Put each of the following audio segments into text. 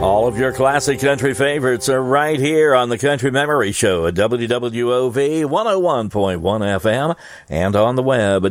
All of your classic country favorites are right here on the Country Memory Show at WWOV 101.1 FM and on the web at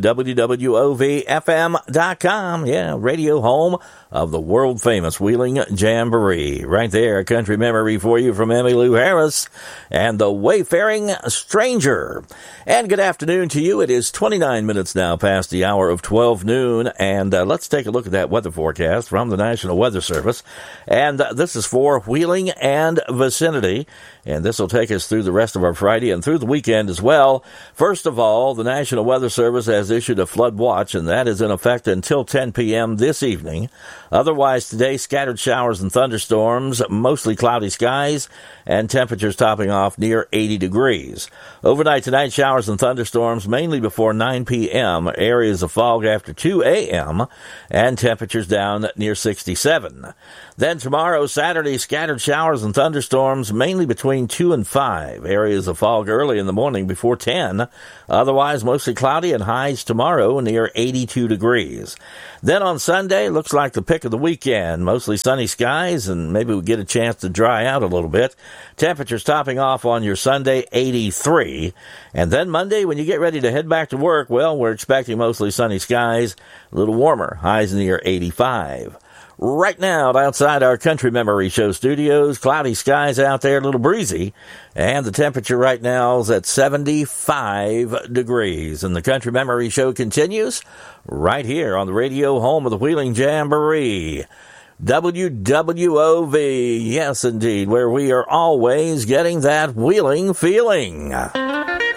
WWOVFM.com. Yeah, radio home of the world-famous Wheeling Jamboree. Right there, a country memory for you from Emmylou Harris and the Wayfaring Stranger. And good afternoon to you. It is 29 minutes now past the hour of 12 noon, and let's take a look at that weather forecast from the National Weather Service. And this is for Wheeling and vicinity, and this will take us through the rest of our Friday and through the weekend as well. First of all, the National Weather Service has issued a flood watch, and that is in effect until 10 p.m. this evening. Otherwise, today, scattered showers and thunderstorms, mostly cloudy skies, and temperatures topping off near 80 degrees. Overnight tonight, showers and thunderstorms mainly before 9 p.m., areas of fog after 2 a.m., and temperatures down near 67. Then tomorrow, Saturday, scattered showers and thunderstorms mainly between 2 and 5, areas of fog early in the morning before 10. Otherwise, mostly cloudy and highs tomorrow near 82 degrees. Then on Sunday, looks like the pick of the weekend. Mostly sunny skies, and maybe we'll get a chance to dry out a little bit. Temperatures topping off on your Sunday, 83. And then Monday, when you get ready to head back to work, well, we're expecting mostly sunny skies, a little warmer, highs near 85. Right now, outside our Country Memory Show studios, cloudy skies out there, a little breezy, and the temperature right now is at 75 degrees. And the Country Memory Show continues right here on the radio home of the Wheeling Jamboree. WWOV, yes indeed, where we are always getting that Wheeling feeling.